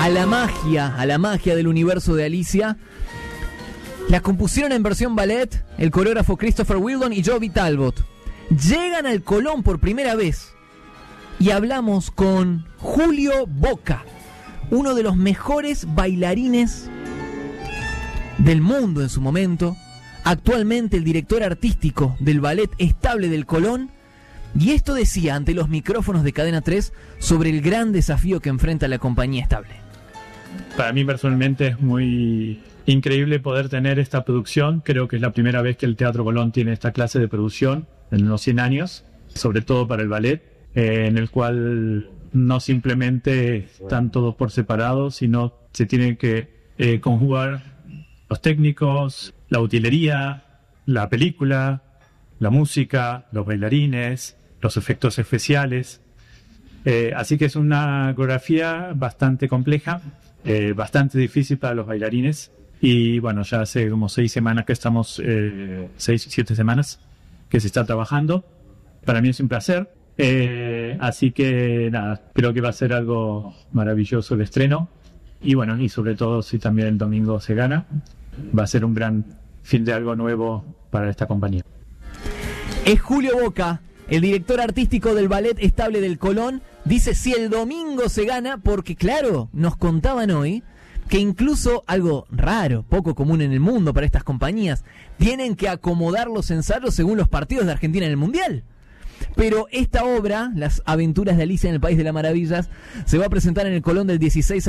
a la magia del universo de Alicia. La compusieron en versión ballet el coreógrafo Christopher Wheeldon y Joby Talbot. Llegan al Colón por primera vez y hablamos con Julio Boca, uno de los mejores bailarines del mundo en su momento, actualmente el director artístico del Ballet Estable del Colón, y esto decía ante los micrófonos de Cadena 3 sobre el gran desafío que enfrenta la compañía Estable. Para mí personalmente es muy increíble poder tener esta producción. Creo que es la primera vez que el Teatro Colón tiene esta clase de producción en unos 100 años, sobre todo para el ballet, en el cual no simplemente están todos por separado, sino se tiene que conjugar los técnicos, la utilería, la película, la música, los bailarines, los efectos especiales. Así que es una coreografía bastante compleja, bastante difícil para los bailarines. Y bueno, ya hace como 6 semanas que estamos, 6-7 semanas que se está trabajando. Para mí es un placer. Así que nada, creo que va a ser algo maravilloso el estreno. Y bueno, y sobre todo si también el domingo se gana, va a ser un gran fin de algo nuevo para esta compañía. Es Julio Boca, el director artístico del Ballet Estable del Colón. Dice si el domingo se gana, porque claro, nos contaban hoy que incluso algo raro, poco común en el mundo para estas compañías, tienen que acomodar los ensayos según los partidos de Argentina en el Mundial. Pero esta obra, Las aventuras de Alicia en el País de las Maravillas, se va a presentar en el Colón del 16